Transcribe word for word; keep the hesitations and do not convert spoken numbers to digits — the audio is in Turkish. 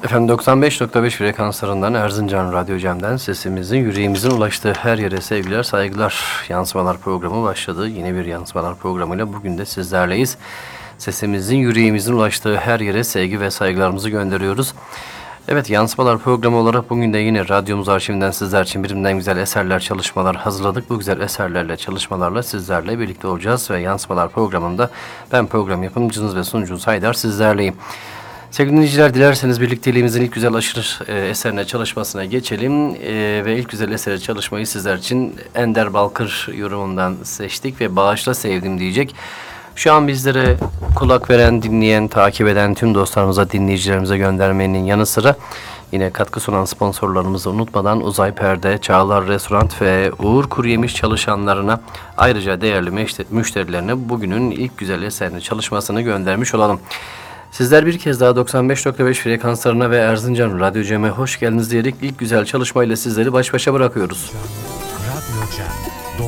Efendim doksan beş nokta beş frekanslarından Erzincan Radyo Cem'den sesimizin yüreğimizin ulaştığı her yere sevgiler, saygılar. Yansımalar programı başladı. Yeni bir yansımalar programıyla bugün de sizlerleyiz. Sesimizin yüreğimizin ulaştığı her yere sevgi ve saygılarımızı gönderiyoruz. Evet, yansımalar programı olarak bugün de yine radyomuz arşivinden sizler için birbirinden güzel eserler, çalışmalar hazırladık. Bu güzel eserlerle, çalışmalarla sizlerle birlikte olacağız ve yansımalar programında ben program yapımcınız ve sunucunuz Haydar sizlerleyim. Sevgili dinleyiciler, dilerseniz birlikteliğimizin ilk güzel aşırı e, eserine çalışmasına geçelim e, ve ilk güzel eseri çalışmayı sizler için Ender Balkır yorumundan seçtik ve Bağışla Sevdim diyecek. Şu an bizlere kulak veren, dinleyen, takip eden tüm dostlarımıza, dinleyicilerimize göndermenin yanı sıra yine katkı sunan sponsorlarımızı unutmadan Uzay Perde, Çağlar Restoran ve Uğur Kuruyemiş çalışanlarına, ayrıca değerli müşterilerine bugünün ilk güzel eserini çalışmasını göndermiş olalım. Sizler bir kez daha doksan beş nokta beş frekanslarına ve Erzincan Radyo Cem'e hoş geldiniz diyerek ilk güzel çalışmayla sizleri baş başa bırakıyoruz. Radyo Cem.